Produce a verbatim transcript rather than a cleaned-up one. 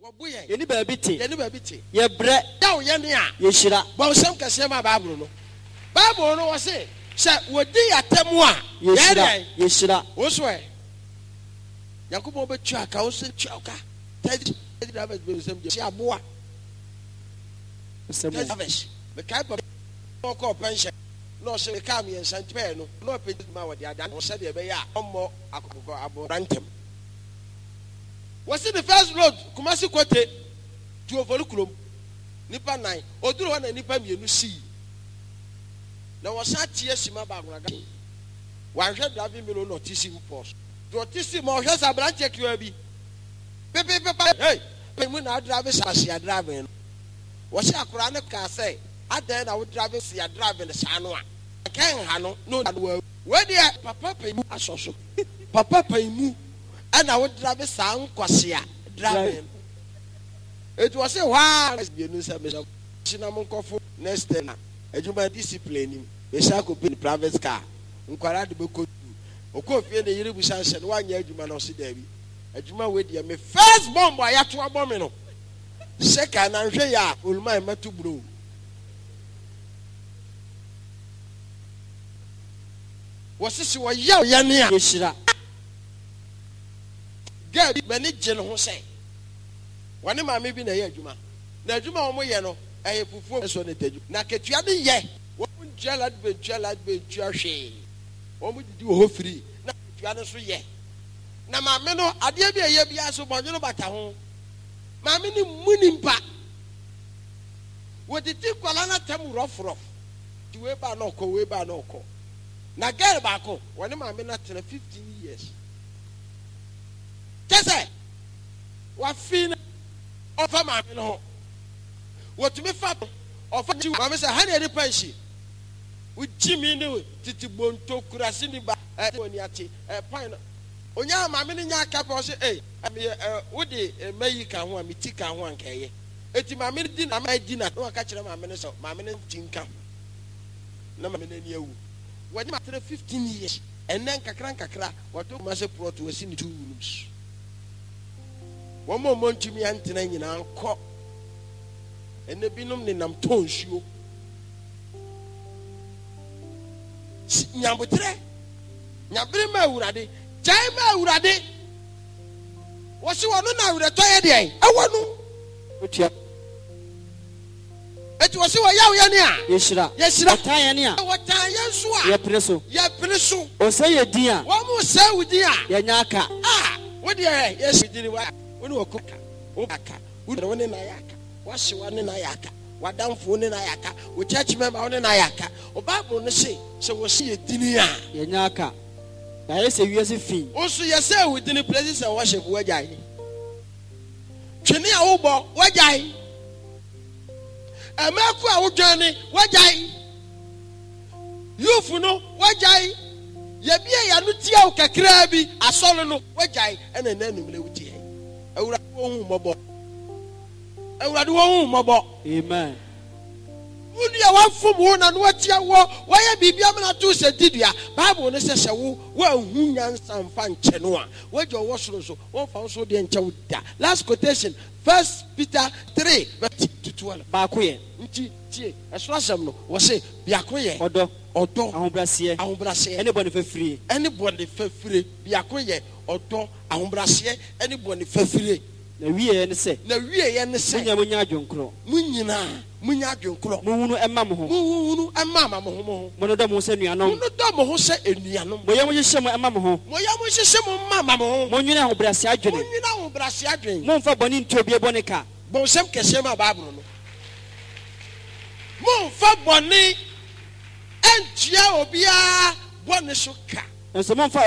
Wabuye. Yeni babiti. Yeni babiti. Ye bre. Yaw yenia. Ye shira. Bonsam kase ma Bible no. Bible no wase. Se wodi atemu a. Ye shira. Ye shira. Oso e. Yakubo be twa ka oso twa ka. Tedi driver be sem je aboa. Sem. Me kai pa ko pension. No se ka me ensantipe no. No pe ma wodi adan. O se de be ya. Ommo akoko abo rantem. What's the first road? Kumasi Kote to Ovolukulum. Nipa nine. Oduro wana nipa mienu si. Na wasa tie sima ba agwaga. Wa hwe driving melo no tisi post. To tisi mo hwe sa branch ekwa bi. Pepe pepe hey. Pe mu na drive sa sia driving. Wasi akura ne ka say, adan na wo drive sia driving sa no a. Ken ha no no we we papa pe mu asoso. Papa pe mu and I would drive a sound quasia driving. It was a while as you know some cinnamon coffee next day. As you might discipline him, a shack of in private car. Unquarad the book or coffee and the Yerubushan said one year you man or see Debbie. As you might wait, you may first bomb by a two abomino. Second, and Jaya will my matu blue. Was this your young Yania? Girl, many general say. One of my maybe na yajuma. Na juma omo ye no, eh fufu so ne taju. Na ketua de ye. Wo njala be njala be njahwe. Omo didi wo free. Na ketua no so ye. Na ma me no ade bia ye bia so bonyo bata ho. Ma me ni munimpa. Wo didi kwala na tem rough rough. Di we ba na okọ we ba na okọ. Na girl ba ko, one ma me na ten fifteen years. Kese wa fin ofa ma me no wo tumi fa ofa ji ma me say ha na eri panshi wo jimi ni titi bonto kurasi ni ba eh oni ati eh pan onya ma me ni nya aka pa o say eh wo de mayi ka ho a mi ti ka ho anka ye eti ma me di na ma di na no aka kire ma me no so ma me no tinka na ma me na ni awu wo ni ma tere fifteen years and then kakra kakra wato ma say plot we see ni two rooms. One more month to me, Anthony, and I'll call. And the binum in them tones you. Yabutre Yabrima Uradi, Jaima Uradi. What's you want to know? Retire day. I want to. It was you a Yania. Yes, sir. Yes, sir. Tayania. What Tayansua? Ya Preso. Ya Preso. Or say a dear. One more say with dear. Yanaka. Ah, what dear? Yes, we did. Unu okoka obaka unu woni na yaka wahye woni na yaka wadamfo woni na yaka wo church member woni na yaka o Bible no say se wo se yedini a yenyaka na yese wiase fi oso yese within places and worship wajai twene a wo bo wajai amaku a wo dwane wajai yufu no wajai yebie ya no tia o kakra bi asolo no wajai ena nanumle wuti Awurade wo hu mobo. Awurade wo hu mobo. Amen. Unu ya wafum wo na no atia wo, wo ya bibia me na to se didua. Bible ne se se wo wo hu nyansa mfa nche no a. Wo je wo soro so, wo fa so de nche wo da. Last quotation, First Peter three verse twelve. Ba ko ye. Nti tie, eso asem no, wo se biako ye. Odo, odo, ahombrase, ahombrase. Anybody fe free. Anybody fe free. Biako ye. Odo ahombrase anybody fafire na wiye ne se na wiye ne se munya munya adwonkro munyina munya adwonkro muhunu emma mo ho muhunu emma ma mo ho mo mo do mo se nuanom mo do mo ho se enuanom mo yam hyehyɛ mo emma mo ho mo yam hyehyɛ mo mama mo ho mo nwina ahobrase adwene mo nwina ahobrase adwene mo mfa bɔne nti obi bɔne ka bonsɛm kɛse ma Bible no mo mfa bɔne antia obi a bɔne so ka nso mo mfa